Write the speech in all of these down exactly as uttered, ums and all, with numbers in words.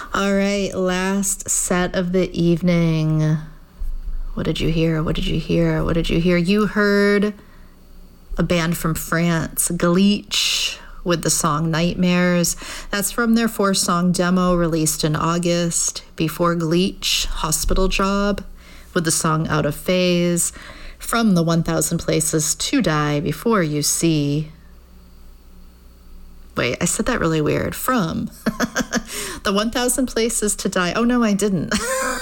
All right, last set of the evening. What did you hear? What did you hear? What did you hear? You heard a band from France, Glitch, with the song Nightmares. That's from their four-song demo released in August. Before Glitch, Hospital Job, with the song Out of Phase. From the one thousand Places to Die, Before You See. Wait, I said that really weird. From the one thousand Places to Die. Oh, no, I didn't.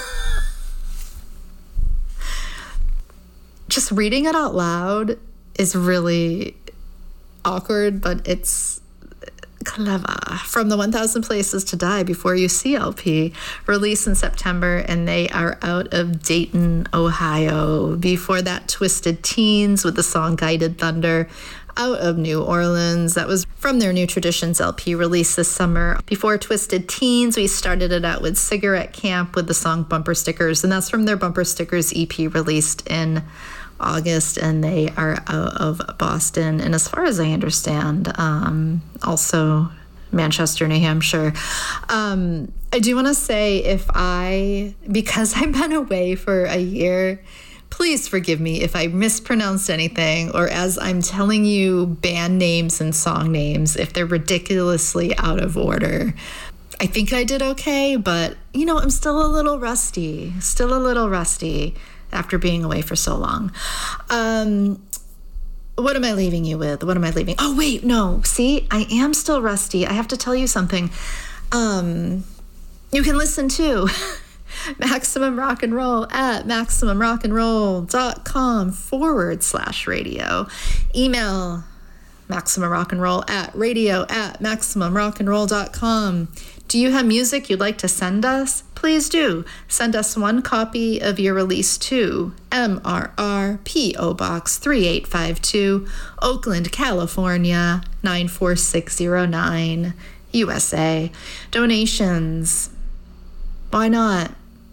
Just reading it out loud is really awkward, but it's clever. From the one thousand Places to Die, Before You See L P, released in September, and they are out of Dayton, Ohio. Before that, Twisted Teens with the song Guided Thunder, out of New Orleans. That was from their New Traditions L P released this summer. Before Twisted Teens, we started it out with Cigarette Camp with the song Bumper Stickers, and that's from their Bumper Stickers E P released in August, and they are out of Boston, and as far as I understand, um, also Manchester, New Hampshire. Um, I do want to say, if I, because I've been away for a year, please forgive me if I mispronounced anything, or as I'm telling you band names and song names, if they're ridiculously out of order. I think I did okay, but, you know, I'm still a little rusty, still a little rusty after being away for so long. Um, what am I leaving you with? What am I leaving? Oh, wait, no. See, I am still rusty. I have to tell you something. Um, you can listen to Maximum Rock and Roll at maximumrockandroll.com forward slash radio. Email Maximum Rock and Roll at radio at maximumrockandroll.com. Do you have music you'd like to send us? Please do. Send us one copy of your release to M R R P O Box three eight five two, Oakland, California, nine four six zero nine, U S A. Donations. Why not?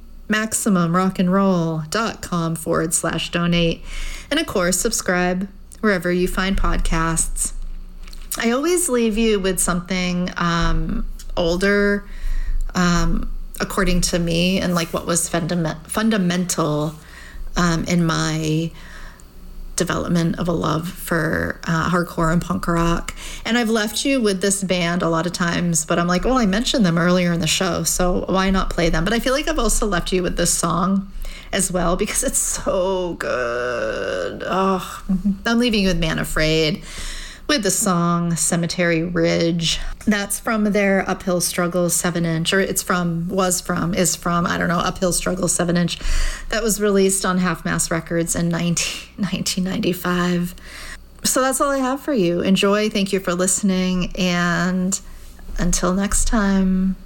MaximumRockandRoll.com forward slash donate. And of course, subscribe wherever you find podcasts. I always leave you with something um, older, um, according to me, and like what was fundament- fundamental um, in my development of a love for uh, hardcore and punk rock. And I've left you with this band a lot of times, but I'm like, well, I mentioned them earlier in the show, so why not play them? But I feel like I've also left you with this song as well, because it's so good. Oh, I'm leaving you with Man Afraid, with the song Cemetery Ridge. That's from their Uphill Struggle seven inch, or it's from, was from, is from, I don't know, Uphill Struggle seven inch. That was released on Half Mast Records in nineteen ninety-five. So that's all I have for you. Enjoy. Thank you for listening. And until next time.